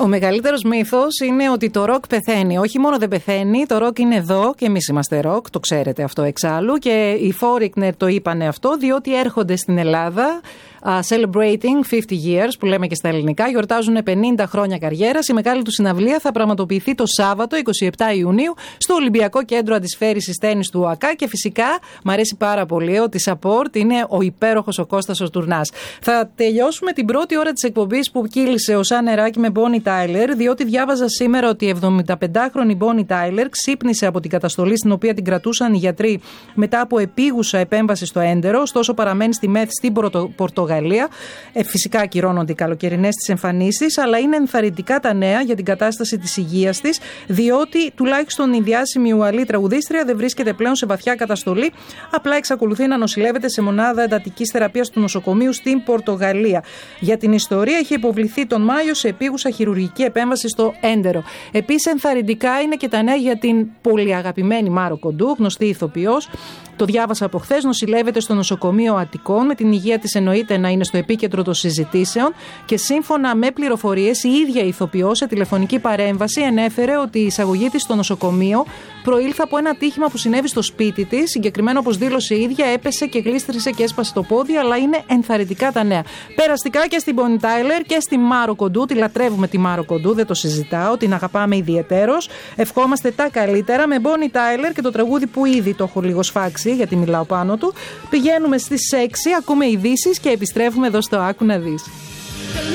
Ο μεγαλύτερος μύθος είναι ότι το ροκ πεθαίνει. Όχι μόνο δεν πεθαίνει, το ροκ είναι εδώ και εμείς είμαστε ροκ, το ξέρετε αυτό εξάλλου. Και οι Foreigner το είπανε αυτό, διότι έρχονται στην Ελλάδα celebrating 50 years, που λέμε και στα ελληνικά, γιορτάζουν 50 χρόνια καριέρας. Η μεγάλη του συναυλία θα πραγματοποιηθεί το Σάββατο 27 Ιουνίου στο Ολυμπιακό Κέντρο Αντισφαίρησης Τέννις του ΟΑΚΑ και φυσικά μ' αρέσει πάρα πολύ ότι support είναι ο υπέροχος ο Κώστας ο Τουρνάς. Θα τελειώσουμε την πρώτη ώρα της εκπομπής που κύλησε ο Σαν Νεράκι με Bonnie Tyler, διότι διάβαζα σήμερα ότι η 75χρονη Bonnie Tyler ξύπνησε από την καταστολή στην οποία την κρατούσαν οι γιατροί μετά από επίγουσα επέμβαση στο έντερο, ωστόσο παραμένει στη ΜΕΘ στην Πορτογαλία. Φυσικά ακυρώνονται οι καλοκαιρινές της εμφανίσεις, αλλά είναι ενθαρρυντικά τα νέα για την κατάσταση της υγείας της, διότι τουλάχιστον η διάσημη Ουαλή τραγουδίστρια δεν βρίσκεται πλέον σε βαθιά καταστολή, απλά εξακολουθεί να νοσηλεύεται σε μονάδα εντατικής θεραπείας του νοσοκομείου στην Πορτογαλία. Για την ιστορία, είχε υποβληθεί τον Μάιο σε επίγουσα χειρουργική επέμβαση στο έντερο. Επίσης, ενθαρρυντικά είναι και τα νέα για την πολύ αγαπημένη Μάρο Κοντού, γνωστή ηθοποιός. Το διάβασα από χθες, νοσηλεύεται στο νοσοκομείο Αττικών, με την υγεία της εννοείται να είναι στο επίκεντρο των συζητήσεων και σύμφωνα με πληροφορίες η ίδια η ηθοποιός σε τηλεφωνική παρέμβαση ενέφερε ότι η εισαγωγή της στο νοσοκομείο προήλθε από ένα ατύχημα που συνέβη στο σπίτι της. Συγκεκριμένα, όπως δήλωσε η ίδια, έπεσε και γλίστρισε και έσπασε το πόδι, αλλά είναι ενθαρρυντικά τα νέα. Περαστικά και στην Bonnie Tyler και στη Μάρο Κοντού. Τη λατρεύουμε τη Μάρο Κοντού, δεν το συζητάω, την αγαπάμε ιδιαιτέρως. Ευχόμαστε τα καλύτερα με Bonnie Tyler και το τραγούδι που ήδη το έχω λίγο σφάξει, γιατί μιλάω πάνω του. Πηγαίνουμε στις 6, ακούμε ειδήσεις και επιστρέφουμε εδώ στο Άκου να δεις.